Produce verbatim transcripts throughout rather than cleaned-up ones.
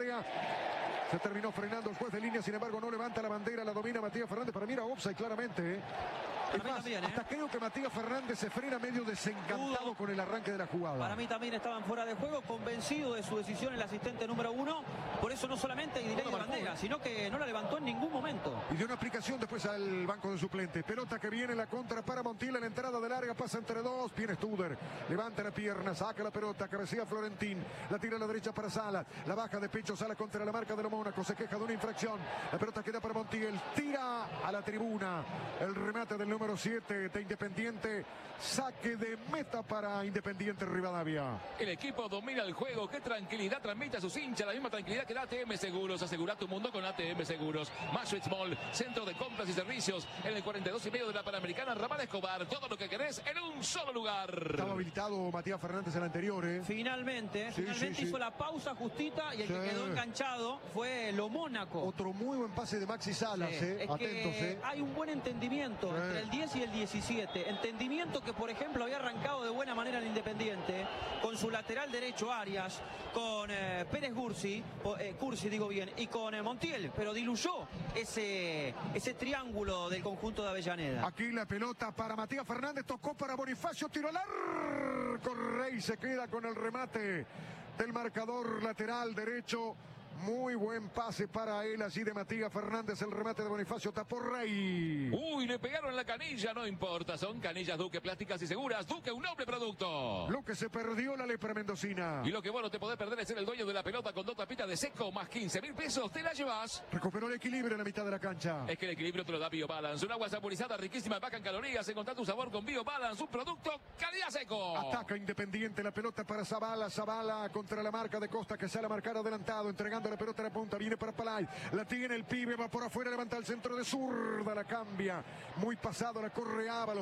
área. Se terminó frenando el juez de línea, sin embargo no levanta la bandera, la domina Matías Fernández. Para mí era offside claramente, ¿eh? Es más, también, ¿eh? Hasta creo que Matías Fernández se frena medio desencantado Dudo. con el arranque de la jugada. Para mí también estaban fuera de juego, convencido de su decisión el asistente número uno. Por eso no solamente delay de bandera, sino que no la levantó en ningún momento. Y dio una aplicación después al banco de suplentes. Pelota que viene en la contra para Montiel, en la entrada de larga, pasa entre dos. Viene Studer, levanta la pierna, saca la pelota, cabecea Florentín, la tira a la derecha para Salas, la baja de pecho, Salas contra la marca de lo Mónaco, se queja de una infracción. La pelota queda para Montiel, tira a la tribuna. El remate del número siete de Independiente, saque de meta para Independiente Rivadavia. El equipo domina el juego, qué tranquilidad transmite a sus hinchas, la misma tranquilidad que da A T M Seguros. Asegura tu mundo con A T M Seguros. Maastricht Mall, centro de compras y servicios, en el cuarenta y dos y medio de la Panamericana, Ramal Escobar. Todo lo que querés en un solo lugar. Estaba habilitado Matías Fernández en el anterior, ¿eh? Finalmente, sí, finalmente sí, hizo sí. la pausa justita y el sí. que quedó enganchado fue lo Mónaco. Otro muy buen pase de Maxi Salas, sí. ¿eh? Es Atentos, que ¿eh? hay un buen entendimiento sí. entre el diez y el diecisiete. Entendimiento que, por ejemplo, había arrancado de buena manera el Independiente con su lateral derecho Arias, con eh, Pérez Cursi, eh, Cursi digo bien, y con eh, Montiel, pero diluyó ese, ese triángulo del conjunto de Avellaneda. Aquí la pelota para Matías Fernández, tocó para Bonifacio, tiró al arco, Rey se queda con el remate del marcador lateral derecho. Muy buen pase para él, allí de Matías Fernández, el remate de Bonifacio, tapó Rey. Uy, le pegaron la canilla, no importa, son canillas Duque, plásticas y seguras. Duque, un noble producto. Lo que se perdió la lepra mendocina. Y lo que vos no te podés perder es ser el dueño de la pelota con dos tapitas de seco, más quince mil pesos, te la llevas. Recuperó el equilibrio en la mitad de la cancha. Es que el equilibrio te lo da BioBalance, un agua saborizada riquísima, baja en calorías, encontrá tu sabor con BioBalance, un producto calidad seco. Ataca Independiente, la pelota para Zabala, Zabala contra la marca de Costa que sale a marcar adelantado, entregando la pelota a la punta, viene para Palay, la tiene el pibe, va por afuera, levanta el centro de zurda, la cambia, muy pasado, la corre Ábalos,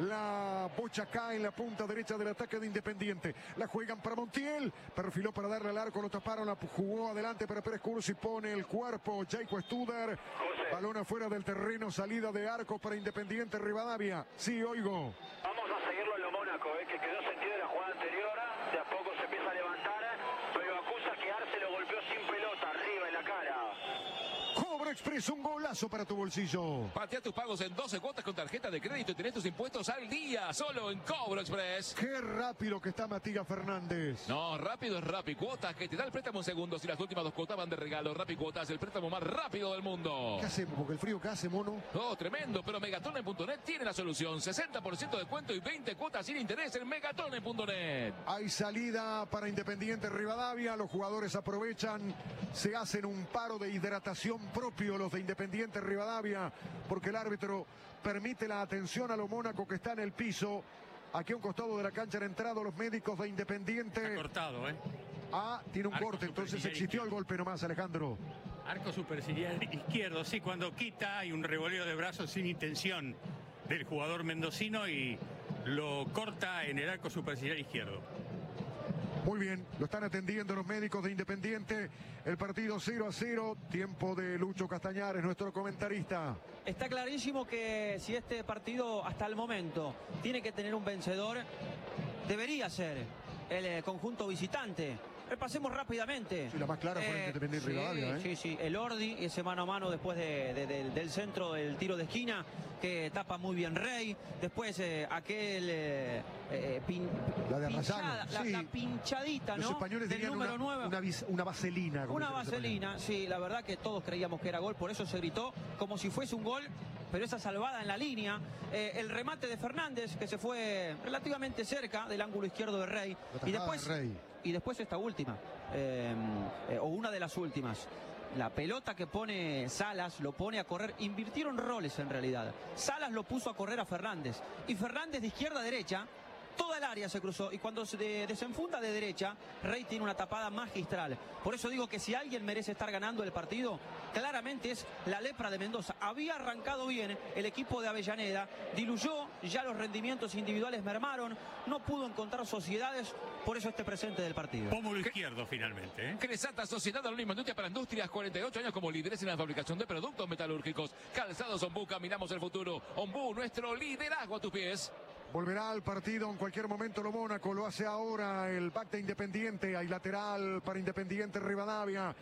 la bocha cae en la punta derecha del ataque de Independiente, la juegan para Montiel, perfiló para darle al arco, lo taparon, la jugó adelante para Pérez Cursi, pone el cuerpo, Jaco Studer, balón afuera del terreno, salida de arco para Independiente Rivadavia. Sí, oigo. Vamos a seguirlo en lo Mónaco, eh, que quedó sentido de la jugada anterior, de a poco se empieza a levantar, pero acusa que Arce lo golpeó sin pelota, arriba en la cara. Cobro Express, un golazo para tu bolsillo. Patea tus pagos en doce cuotas con tarjeta de crédito y tenés tus impuestos al día, solo en Cobro Express. Qué rápido que está Matías Fernández. No, rápido es Rappi Cuotas, que te da el préstamo en segundos y las últimas dos cuotas van de regalo. Rappi Cuotas, el préstamo más rápido del mundo. ¿Qué hacemos? Porque el frío que hace, mono. Oh, tremendo, pero Megatonen punto net tiene la solución. sesenta por ciento de descuento y veinte cuotas sin interés en Megatonen punto net. Hay salida para Independiente Rivadavia, los jugadores aprovechan, se hacen un paro de hidratación propio los de Independiente Rivadavia, porque el árbitro permite la atención a lo Mónaco que está en el piso. Aquí a un costado de la cancha han entrado los médicos de Independiente. Está cortado, ¿eh? Ah, tiene un Arco corte, entonces existió izquierdo. el golpe nomás, Alejandro. Arco superciliar izquierdo, sí, cuando quita hay un revoleo de brazos sin intención del jugador mendocino y lo corta en el arco superciliar izquierdo. Muy bien, lo están atendiendo los médicos de Independiente. El partido cero a cero, tiempo de Lucho Castañares, nuestro comentarista. Está clarísimo que si este partido hasta el momento tiene que tener un vencedor, debería ser el eh, conjunto visitante. Repasemos rápidamente. Sí, la más clara fue Eh, Independiente sí, Rivadavia, ¿eh? Sí, sí, el Ordi, ese mano a mano después de, de, de, del centro del tiro de esquina, que tapa muy bien Rey. Después eh, aquel eh, eh, pin, La de pinchada, Arrasano, la, sí. la pinchadita, ¿no? Los españoles del dirían número una, nueve. una, vis- una vaselina. como Una dicen los vaselina, sí, la verdad que todos creíamos que era gol, por eso se gritó como si fuese un gol, pero esa salvada en la línea. Eh, el remate de Fernández, que se fue relativamente cerca del ángulo izquierdo de Rey. La Y tajada después, de Rey. y después esta última, eh, eh, o una de las últimas. La pelota que pone Salas lo pone a correr. Invirtieron roles en realidad. Salas lo puso a correr a Fernández. Y Fernández de izquierda a derecha, toda el área se cruzó. Y cuando se de- desenfunda de derecha, Rey tiene una tapada magistral. Por eso digo que si alguien merece estar ganando el partido, claramente es la lepra de Mendoza. Había arrancado bien el equipo de Avellaneda, diluyó, ya los rendimientos individuales mermaron, no pudo encontrar sociedades, por eso este presente del partido. Pómulo izquierdo finalmente, ¿eh? Cresata, Sociedad Anónima Industria para Industrias, cuarenta y ocho años como líderes en la fabricación de productos metalúrgicos. Calzados Ombú, caminamos el futuro. Ombú, nuestro liderazgo a tus pies. Volverá al partido en cualquier momento lo Mónaco, lo hace ahora el back de Independiente, hay lateral para Independiente Rivadavia,